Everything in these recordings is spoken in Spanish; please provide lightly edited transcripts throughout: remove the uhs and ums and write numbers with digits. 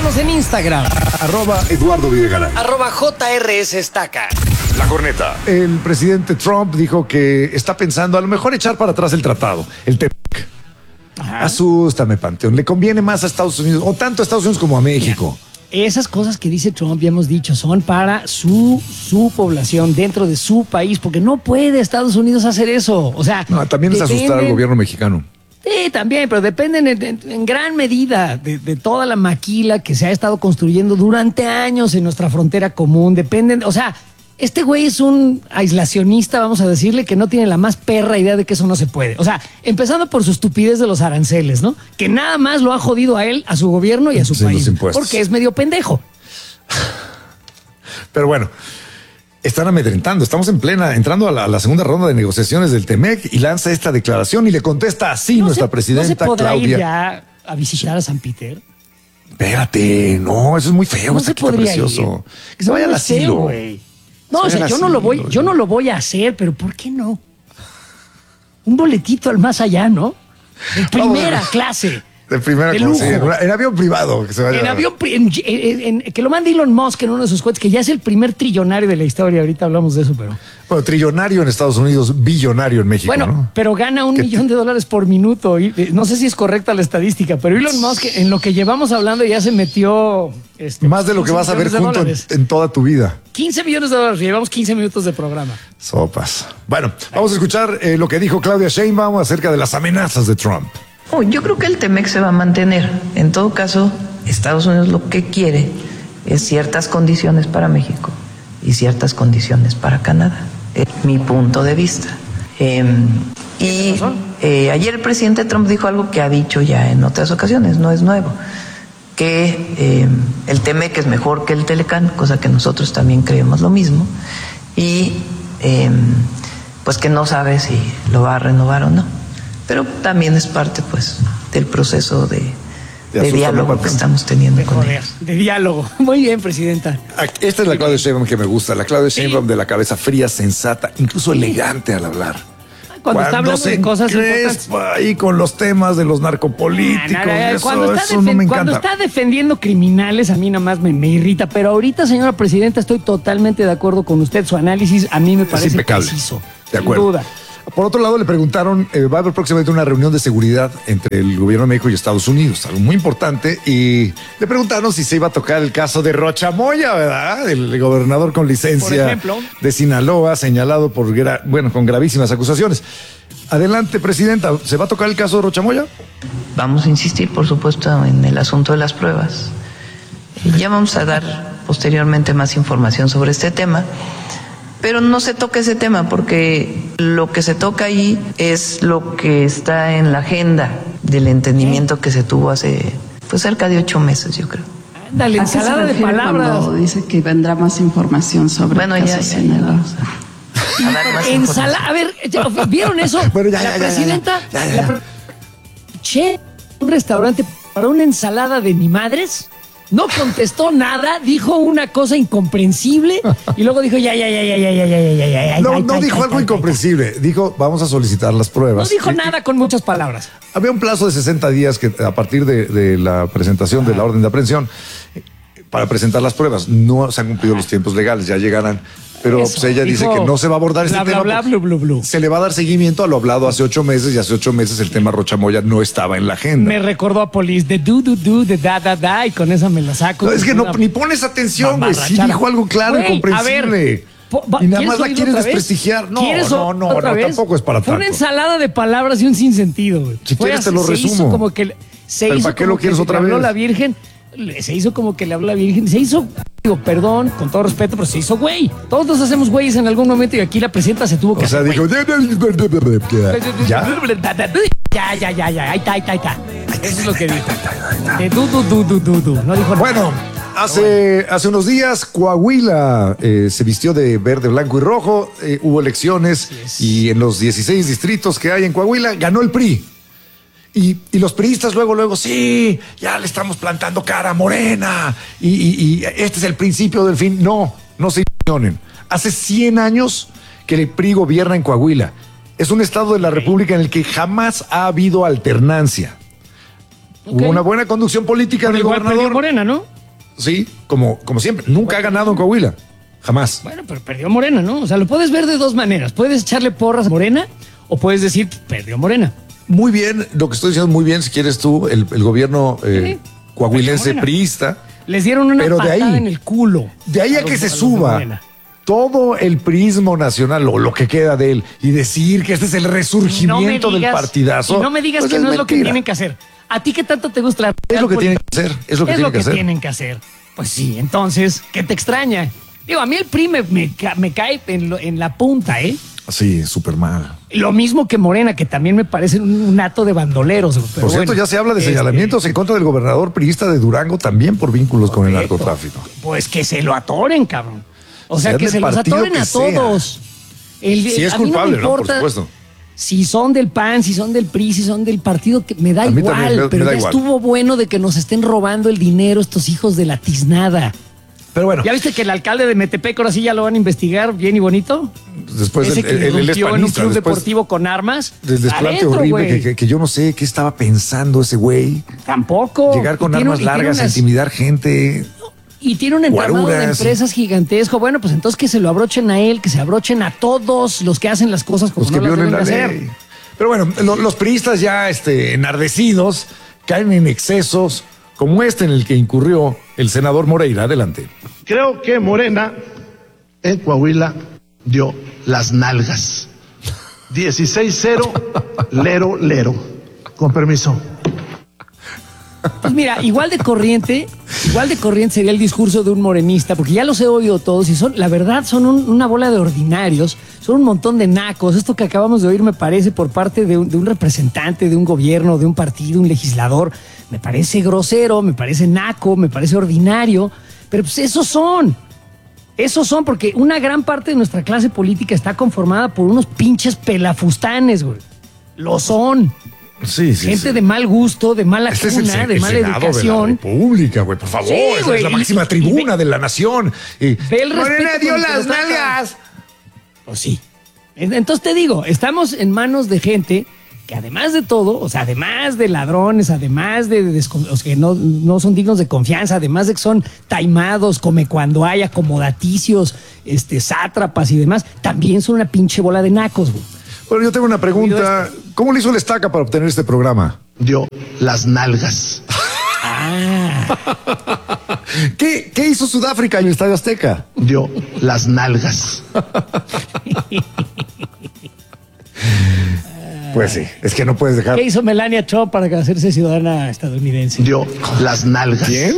Síganos en Instagram. @Eduardo Videgaray. @JRS Estaca. La corneta. El presidente Trump dijo que está pensando a lo mejor echar para atrás el tratado, el TEMEC. Asústame, Panteón. Le conviene más a Estados Unidos, o tanto a Estados Unidos como a México. Esas cosas que dice Trump, ya hemos dicho, son para su población dentro de su país, porque no puede Estados Unidos hacer eso. O sea, No, también es asustar al gobierno mexicano. Sí, también, pero dependen en gran medida de toda la maquila que se ha estado construyendo durante años en nuestra frontera común. Dependen, o sea, este güey es un aislacionista, vamos a decirle, que no tiene la más perra idea de que eso no se puede. O sea, empezando por su estupidez de los aranceles, ¿no? Que nada más lo ha jodido a él, a su gobierno y a su país. Porque es medio pendejo. Pero bueno, están amedrentando. Estamos entrando a la segunda ronda de negociaciones del TEMEC y lanza esta declaración y le contesta así nuestra presidenta ¿No se podrá Claudia. ir ya a visitar a San Peter? Espérate, no, eso es muy feo. No está se podría precioso. ir. Que se vaya al asilo. Güey. No, o sea, yo no lo voy a hacer, pero ¿por qué no? Un boletito al más allá, ¿no? De primera clase. De primera clase. En avión privado. Que se vaya. En avión, que lo mande Elon Musk en uno de sus cohetes, que ya es el primer trillonario de la historia. Ahorita hablamos de eso, pero. Bueno, trillonario en Estados Unidos, billonario en México. Bueno, ¿no? pero gana $1 millón por minuto. No sé si es correcta la estadística, pero Elon Musk, en lo que llevamos hablando, ya se metió. Más de lo que vas a ver junto en toda tu vida. $15 millones. Llevamos 15 minutos de programa. Sopas. Bueno, vamos a escuchar lo que dijo Claudia Sheinbaum acerca de las amenazas de Trump. Yo creo que el TEMEC se va a mantener. En todo caso, Estados Unidos lo que quiere es ciertas condiciones para México y ciertas condiciones para Canadá. Es mi punto de vista. Ayer el presidente Trump dijo algo que ha dicho ya en otras ocasiones, no es nuevo, que el TEMEC es mejor que el Telecán, cosa que nosotros también creemos lo mismo, y pues que no sabe si lo va a renovar o no. Pero también es parte, pues, del proceso de diálogo que estamos teniendo con ellos. De diálogo. Muy bien, presidenta. Esta es la Claudia Sheinbaum que me gusta. La Claudia Sheinbaum de la cabeza fría, sensata, incluso elegante al hablar. Cuando está hablando de cosas importantes. Ahí con los temas de los narcopolíticos. Eso no me encanta. Cuando está defendiendo criminales, a mí nada más me irrita. Pero ahorita, señora presidenta, estoy totalmente de acuerdo con usted. Su análisis a mí me parece impecable. Preciso. De acuerdo. Sin duda. Por otro lado, le preguntaron, va a haber próximamente una reunión de seguridad entre el gobierno de México y Estados Unidos, algo muy importante, y le preguntaron si se iba a tocar el caso de Rocha Moya, ¿verdad? El gobernador con licencia de Sinaloa, señalado con gravísimas acusaciones. Adelante, presidenta, ¿se va a tocar el caso de Rocha Moya? Vamos a insistir, por supuesto, en el asunto de las pruebas. Ya vamos a dar posteriormente más información sobre este tema. Pero no se toca ese tema porque lo que se toca ahí es lo que está en la agenda del entendimiento que se tuvo hace cerca de 8 meses, yo creo. Dale, ensalada de palabras. Dice que vendrá más información sobre ya vamos a dar más información. A ver, ¿vieron eso? Bueno, la presidenta un restaurante para una ensalada de ni madres. No contestó nada, dijo una cosa incomprensible y luego dijo ya. No dijo algo incomprensible, dijo vamos a solicitar las pruebas. No dijo nada con muchas palabras. Había un plazo de 60 días que a partir de la presentación de la orden de aprehensión para presentar las pruebas. No se han cumplido los tiempos legales, ya llegarán. Pero Eso, ella dice que no se va a abordar este tema. Se le va a dar seguimiento a lo hablado hace 8 meses y hace 8 meses el tema Rocha Moya no estaba en la agenda. Me recordó a Police de de da y con esa me la saco. No, es que ni pones atención, güey. Sí dijo algo claro y comprensible. Y nada más la quieres desprestigiar. No, tampoco es para tanto. Fue una ensalada de palabras y un sinsentido, güey. Si quieres te lo resumo. Se hizo como que ¿para qué lo quieres otra vez? Habló la Virgen. Se hizo como que le habló la Virgen. Se hizo, perdón, con todo respeto, pero se hizo güey. Todos nos hacemos güeyes en algún momento y aquí la presidenta se tuvo que hacer. O sea, dijo. Ya. Ahí está. Eso es lo que dijo. De du. No dijo nada. Bueno. Hace unos días Coahuila se vistió de verde, blanco y rojo, hubo elecciones y en los 16 distritos que hay en Coahuila ganó el PRI. Y los priistas luego, sí, ya le estamos plantando cara a Morena y este es el principio del fin. No se ilusionen. Hace 100 años que el PRI gobierna en Coahuila. Es un estado de la República en el que jamás ha habido alternancia. Hubo una buena conducción política del Igual perdió gobernador. Morena, ¿no? Sí, como siempre. Nunca ha ganado en Coahuila. Jamás. Bueno, pero perdió Morena, ¿no? O sea, lo puedes ver de dos maneras. Puedes echarle porras a Morena o puedes decir, perdió Morena. Muy bien, lo que estoy diciendo muy bien, si quieres tú, el gobierno coahuilense Morena. priista. Les dieron una Pero de patada ahí- en el culo. De ahí a los- que se los de suba Morena. todo el prismo nacional o lo que queda de él y decir que este es el resurgimiento del partidazo. Y no me digas pues que no es lo que mentira. tienen que hacer. ¿A ti qué tanto te gusta la Es lo que tienen que hacer. Es lo que tienen que hacer. tienen que hacer. Pues sí, entonces, ¿qué te extraña? Digo, a mí el PRI me cae en la punta, ¿eh? Sí, súper mal. Lo mismo que Morena, que también me parece un hato de bandoleros. Pero Por cierto, bueno, ya se habla de señalamientos en contra del gobernador priista de Durango también por vínculos con el correcto. narcotráfico. Pues que se lo atoren, cabrón. O sea, Sean que del se los partido atoren que a sea. todos. Si es a mí culpable, me ¿no? Por importa supuesto. si son del PAN, si son del PRI, si son del partido, que me da A mí igual, también me pero da ya igual. estuvo bueno de que nos estén robando el dinero estos hijos de la tiznada. Pero bueno, ¿Ya viste que el alcalde de Metepec ahora sí ya lo van a investigar bien y bonito? después Ese el, que le el, el rompió en un hispanista, club después deportivo con armas. del desplante Adentro, horrible güey. que yo no sé qué estaba pensando ese güey. Tampoco. Llegar con Y tiene- armas y tiene largas a unas- intimidar gente. Y tiene un entramado de Guaruras. empresas gigantesco. Bueno, pues entonces que se lo abrochen a él, que se abrochen a todos los que hacen las cosas como Los que no las violen deben la de ley. hacer. Pero bueno, los priistas ya enardecidos caen en excesos como este en el que incurrió el senador Moreira. Adelante. Creo que Morena en Coahuila dio las nalgas. 16-0, lero, lero. Con permiso. Pues mira, igual de corriente sería el discurso de un morenista, porque ya los he oído todos y son, la verdad, son una bola de ordinarios, son un montón de nacos. Esto que acabamos de oír me parece por parte de un representante, de un gobierno, de un partido, un legislador, me parece grosero, me parece naco, me parece ordinario, pero pues esos son porque una gran parte de nuestra clase política está conformada por unos pinches pelafustanes, güey. Lo son. Sí, sí. Gente de mal gusto, de mala Este es cuna, de mala Senado educación. de la República, güey, por favor. Sí, Esa güey, es la máxima y tribuna de la nación. Y Ve el Morena respeto dio con el que las lo tratan. nalgas. Pues sí. Entonces te digo, estamos en manos de gente que además de todo, o sea, además de ladrones, además de los que no son dignos de confianza, además de que son taimados, come cuando hay, acomodaticios, sátrapas y demás, también son una pinche bola de nacos, güey. Bueno, yo tengo una pregunta. ¿Cómo le hizo el Estaca para obtener este programa? Dio las nalgas. ¿Qué hizo Sudáfrica en el Estadio Azteca? Dio las nalgas. Pues sí, es que no puedes dejar. ¿Qué hizo Melania Trump para hacerse ciudadana estadounidense? Dio las nalgas. ¿Quién?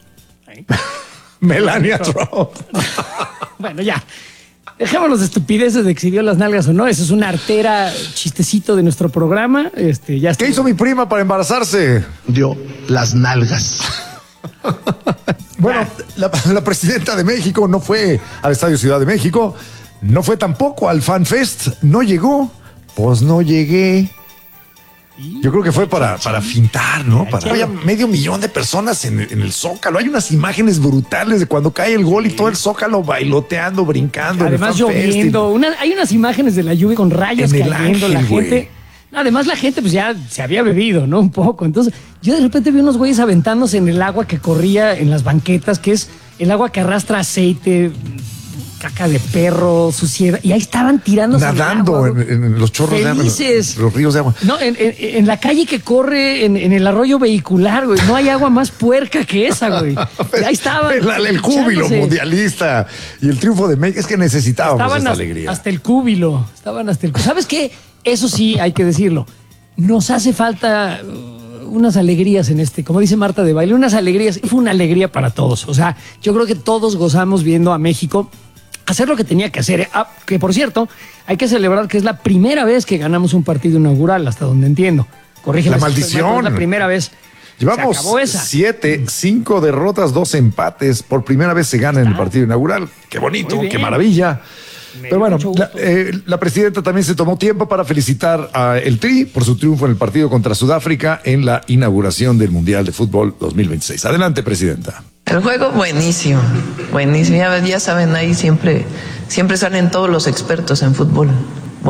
Melania Trump. Bueno, ya. Dejémonos de estupideces de que si dio las nalgas o no. Eso es una artera chistecito de nuestro programa. Ya está. ¿Qué hizo mi prima para embarazarse? Dio las nalgas. Bueno, la presidenta de México no fue al Estadio Ciudad de México, no fue tampoco al Fan Fest, no llegó, pues no llegué. Yo creo que fue para fintar, ¿no? Había 500,000 de personas en el Zócalo. Hay unas imágenes brutales de cuando cae el gol y todo el Zócalo bailoteando, brincando. en el Además Fan Fest. lloviendo. Hay unas imágenes de la lluvia con rayos En el cayendo. La Ángel, gente. güey. Además, la gente pues ya se había bebido, ¿no? Un poco. Entonces, yo de repente vi unos güeyes aventándose en el agua que corría en las banquetas, que es el agua que arrastra aceite, caca de perro, suciedad. Y ahí estaban tirándose al Nadando agua, güey. en los chorros de agua, Felices. los ríos de agua. No, en la calle que corre en el arroyo vehicular, güey. No hay agua más puerca que esa, güey. Y ahí estaban. El júbilo echándose. mundialista y el triunfo de México. Es que necesitábamos Estaban esta hasta, alegría. hasta el cúbilo. Estaban hasta el cúbilo. ¿Sabes qué? Eso sí, hay que decirlo. Nos hace falta unas alegrías en como dice Marta de Baile, unas alegrías. Fue una alegría para todos. O sea, yo creo que todos gozamos viendo a México hacer lo que tenía que hacer. Que por cierto, hay que celebrar que es la primera vez que ganamos un partido inaugural, hasta donde entiendo. Corrígeme. La si estoy mal, maldición. pero es la primera vez. Llevamos Se acabó esa. 5 derrotas, 2 empates. Por primera vez se gana en el partido inaugural. Qué bonito, Muy bien. qué maravilla. Me Pero dio bueno, mucho gusto. la presidenta también se tomó tiempo para felicitar a el Tri por su triunfo en el partido contra Sudáfrica en la inauguración del Mundial de Fútbol 2026. Adelante, presidenta. El juego buenísimo, buenísimo. Ya saben, ahí siempre salen todos los expertos en fútbol.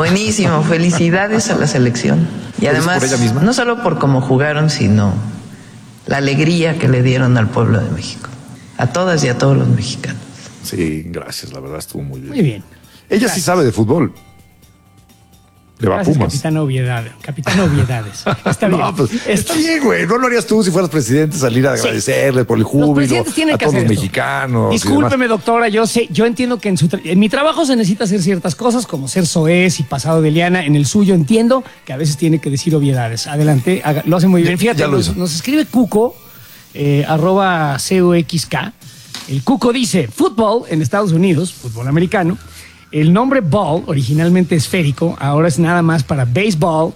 Buenísimo, felicidades a la selección. Y ¿Lo dices además, por ella misma? no solo por cómo jugaron, sino la alegría que le dieron al pueblo de México, a todas y a todos los mexicanos. Sí, gracias, la verdad estuvo muy bien. Muy bien. Ella sí sabe de fútbol. Le va a Gracias, Pumas. Capitán Obviedades. Está bien. No, pues, está bien, güey. No lo harías tú si fueras presidente, salir a agradecerle por el júbilo presidentes tienen a que todos los hacer esto. mexicanos. y Discúlpeme, demás. doctora, yo entiendo que en mi trabajo se necesita hacer ciertas cosas, como ser soez y pasado de liana. En el suyo entiendo que a veces tiene que decir obviedades. Adelante, lo hace muy bien. Fíjate, ya lo hizo. nos escribe Cuco, @CUXK. El Cuco dice, fútbol en Estados Unidos, fútbol americano, el nombre ball, originalmente esférico, ahora es nada más para béisbol,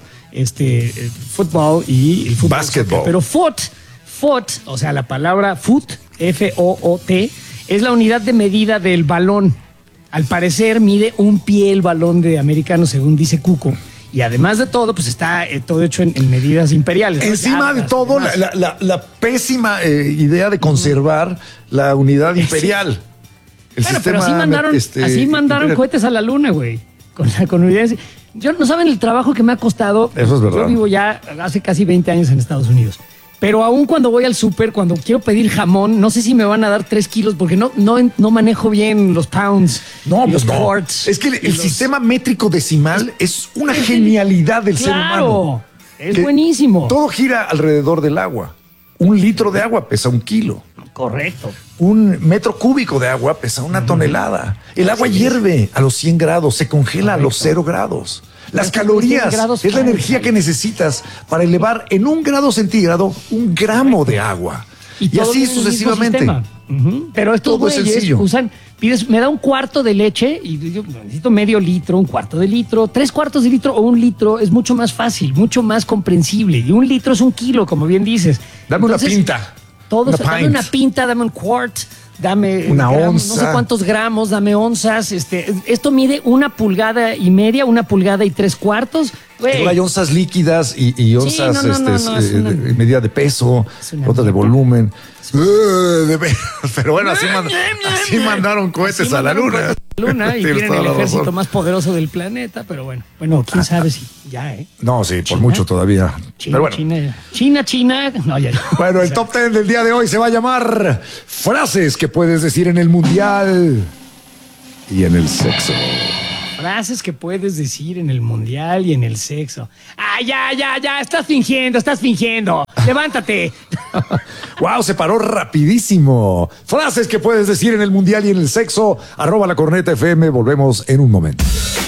fútbol y el fútbol. Basketball. Pero foot, o sea, la palabra foot, F-O-O-T, es la unidad de medida del balón. Al parecer mide un pie el balón de americano, según dice Cuco. Y además de todo, pues está todo hecho en medidas imperiales, ¿no? Encima de Yardas, todo, demás. la pésima idea de conservar la unidad imperial. El Bueno, pero así mandaron imperial. cohetes a la luna, güey. Con unidades. Yo no saben el trabajo que me ha costado. Eso es verdad. Yo vivo ya hace casi 20 años en Estados Unidos. Pero aún cuando voy al súper, cuando quiero pedir jamón, no sé si me van a dar 3 kilos porque no manejo bien los pounds. No, y pues los no. quarts, Es que y el los- sistema métrico decimal es una genialidad del ser humano. Claro, es Que buenísimo. Todo gira alrededor del agua. 1 litro de agua pesa 1 kilo. Correcto. 1 metro cúbico de agua pesa 1 tonelada. El agua hierve a los 100 grados, se congela a los 0 grados. Las Pero calorías 100 grados es la caen, energía caen. que necesitas para elevar en 1 grado centígrado 1 gramo de agua. Y todo así viene en el mismo sucesivamente. sistema. Ujú. Pero estos Todo es güeyes sencillo. me da un cuarto de leche y yo necesito medio litro, un cuarto de litro, 3/4 de litro o 1 litro es mucho más fácil, mucho más comprensible. Y 1 litro es 1 kilo, como bien dices. Dame una pinta. Todos, Una dame pint. una pinta, dame un quart, dame Una gramos, no sé onza. cuántos gramos, dame onzas. Esto mide 1,5 pulgadas, 1,3 pulgadas. Güey, Luego hay onzas líquidas y onzas no, es una- medida de peso, Es una otras de mierda. volumen. Pero bueno, así mandaron cohetes así a la mandaron luna. cohetes a la luna y Tienes tienen toda el la ejército razón. más poderoso del planeta, pero bueno, quién sabe si ya, No, sí, por China. mucho todavía. Pero bueno. China, no, ya. Bueno, el top 10 del día de hoy se va a llamar frases que puedes decir en el mundial y en el sexo. Frases que puedes decir en el mundial y en el sexo. Ah, ya, estás fingiendo. Levántate. Wow, se paró rapidísimo. Frases que puedes decir en el mundial y en el sexo. @lacorneta FM. Volvemos en un momento.